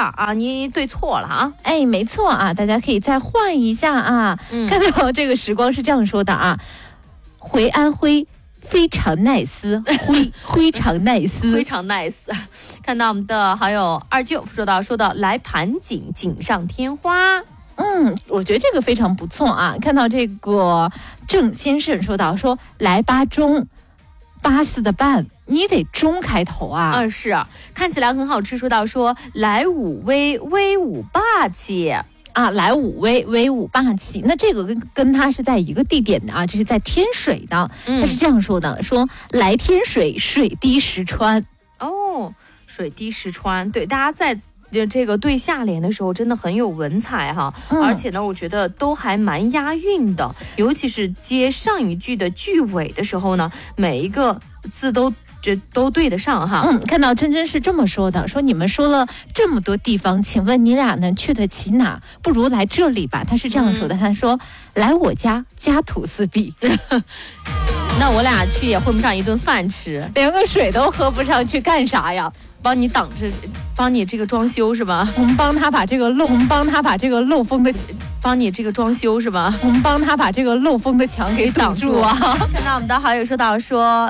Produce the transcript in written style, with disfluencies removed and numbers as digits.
呀啊，你对错了啊。 哎，没错啊，大家可以再换一下啊。看到这个时光是这样说的啊，回安徽。非常 nice， 非常 nice， 非常 nice。看到我们的好友二舅说到来盘锦，锦上添花。 我觉得这个非常不错啊。看到这个郑先生说来八中，八四的半，你得中开头啊。 是啊，看起来很好吃。说来武威，威武霸气。 啊，来武威，威武霸气。那这个跟他是在一个地点的啊，这是在天水的。他是这样说的，说来天水，水滴石穿。 哦，水滴石穿，对，大家在这个对下联的时候真的很有文采哈，而且呢，我觉得都还蛮押韵的，尤其是接上一句的句尾的时候呢，每一个字都对得上哈。 看到真真是这么说的，说你们说了这么多地方，请问你俩能去得起哪？不如来这里吧。他是这样说的，他说来我家吐司币。 那我俩去也混不上一顿饭吃， 连个水都喝不上，去干啥呀？ 帮你挡着，帮你这个装修是吧？ 我们帮他把这个漏风的， 帮你这个装修是吧？ 我们帮他把这个漏风的墙给挡住啊！ 看到我们的好友说